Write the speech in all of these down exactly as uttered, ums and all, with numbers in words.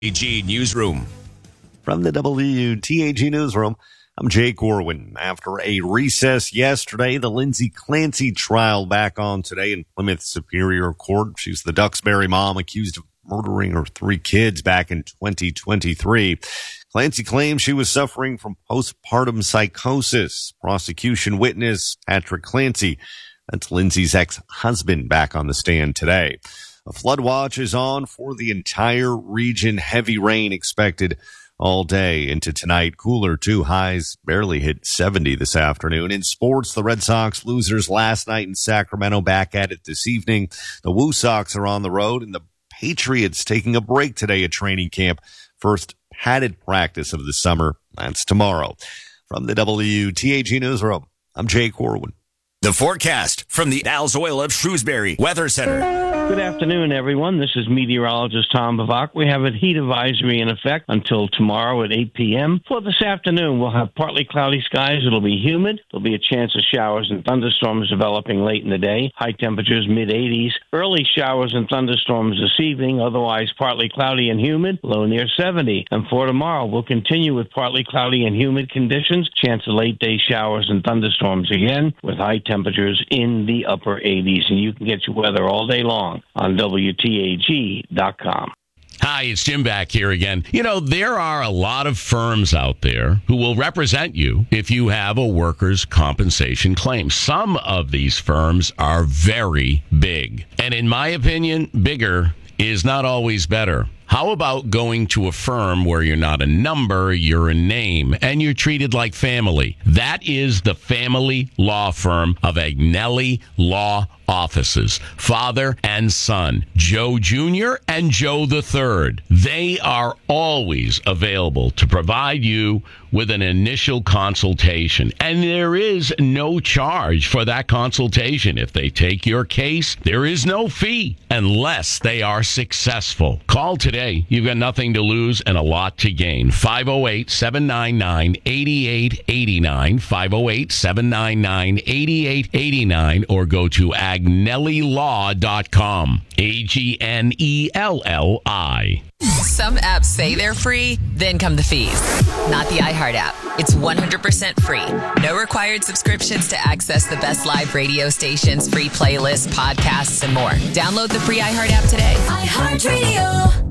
W T A G Newsroom. From the W T A G Newsroom, I'm Jake Orwin. After a recess yesterday, the Lindsay Clancy trial back on today in Plymouth Superior Court. She's the Duxbury mom accused of murdering her three kids back in twenty twenty-three. Clancy claims she was suffering from postpartum psychosis. Prosecution witness Patrick Clancy, that's Lindsay's ex-husband, back on the stand today. A flood watch is on for the entire region. Heavy rain expected all day into tonight. Cooler, too. Highs barely hit seventy this afternoon. In sports, the Red Sox losers last night in Sacramento, back at it this evening. The Woo Sox are on the road, and the Patriots taking a break today at training camp. First padded practice of the summer. That's tomorrow. From the W T A G Newsroom, I'm Jake Orwin. The forecast from the Al's Oil of Shrewsbury Weather Center. Good afternoon, everyone. This is meteorologist Tom Bavak. We have a heat advisory in effect until tomorrow at eight p.m. For this afternoon, we'll have partly cloudy skies. It'll be humid. There'll be a chance of showers and thunderstorms developing late in the day. High temperatures mid eighties. Early showers and thunderstorms this evening. Otherwise, partly cloudy and humid. Low near seventy. And for tomorrow, we'll continue with partly cloudy and humid conditions. Chance of late day showers and thunderstorms again, with high temperatures in the upper eighties. And you can get your weather all day long on W T A G dot com. Hi, it's Jim back here again. You know, there are a lot of firms out there who will represent you if you have a workers' compensation claim. Some of these firms are very big. And in my opinion, bigger is not always better. How about going to a firm where you're not a number, you're a name, and you're treated like family? That is the family law firm of Agnelli Law Offices. Father and son, Joe Junior and Joe the Third. They are always available to provide you with an initial consultation. And there is no charge for that consultation. If they take your case, there is no fee unless they are successful. Call today. You've got nothing to lose and a lot to gain. five oh eight, seven nine nine, eight eight eight nine, five oh eight, seven nine nine, eight eight eight nine, or go to agnelli law dot com. A G N E L L I. Some apps say they're free, then come the fees. Not the iHeart app. It's one hundred percent free. No required subscriptions to access the best live radio stations, free playlists, podcasts, and more. Download the free iHeart app today. iHeartRadio.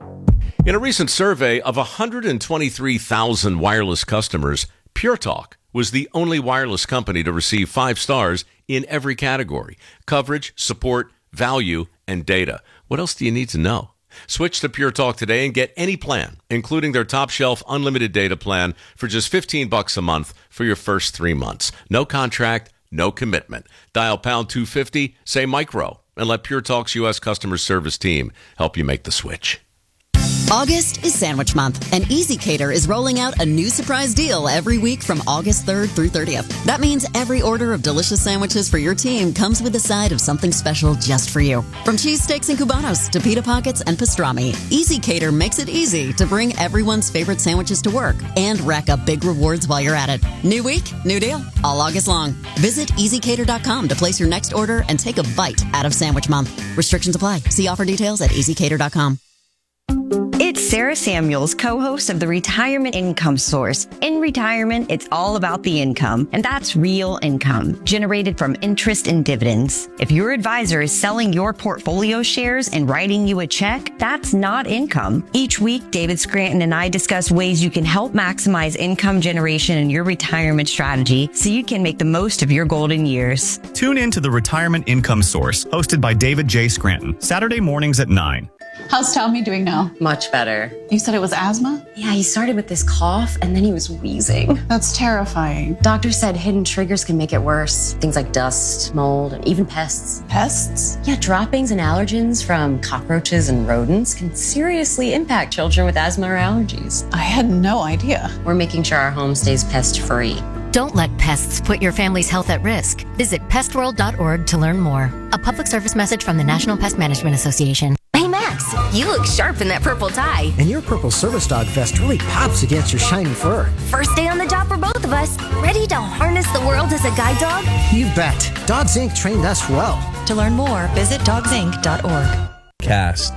In a recent survey of one hundred twenty-three thousand wireless customers, Pure Talk was the only wireless company to receive five stars in every category: coverage, support, value, and data. What else do you need to know? Switch to Pure Talk today and get any plan, including their top shelf unlimited data plan, for just fifteen bucks a month for your first three months. No contract, no commitment. Dial pound two fifty, say micro, and let Pure Talk's U S customer service team help you make the switch. August is Sandwich Month, and Easy Cater is rolling out a new surprise deal every week from August third through thirtieth. That means every order of delicious sandwiches for your team comes with a side of something special just for you. From cheesesteaks and cubanos to pita pockets and pastrami, Easy Cater makes it easy to bring everyone's favorite sandwiches to work and rack up big rewards while you're at it. New week, new deal, all August long. Visit easy cater dot com to place your next order and take a bite out of Sandwich Month. Restrictions apply. See offer details at easy cater dot com. It's Sarah Samuels, co-host of the Retirement Income Source. In retirement, it's all about the income, and that's real income generated from interest and dividends. If your advisor is selling your portfolio shares and writing you a check, that's not income. Each week, David Scranton and I discuss ways you can help maximize income generation in your retirement strategy so you can make the most of your golden years. Tune in to the Retirement Income Source, hosted by David J. Scranton, Saturday mornings at nine. How's Tommy doing now? Much better. You said it was asthma? Yeah, he started with this cough and then he was wheezing. That's terrifying. Doctor said hidden triggers can make it worse. Things like dust, mold, and even pests. Pests? Yeah, droppings and allergens from cockroaches and rodents can seriously impact children with asthma or allergies. I had no idea. We're making sure our home stays pest-free. Don't let pests put your family's health at risk. Visit pest world dot org to learn more. A public service message from the National Pest Management Association. Hey, Max, you look sharp in that purple tie. And your purple service dog vest really pops against your shiny fur. First day on the job for both of us. Ready to harness the world as a guide dog? You bet. Dogs Incorporated trained us well. To learn more, visit dogs inc dot org. Cast.